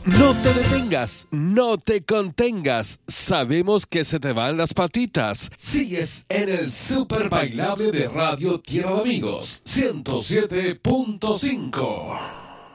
No te detengas, no te contengas. Sabemos que se te van las patitas. Sigues en el super bailable de Radio Tierra de Amigos 107.5.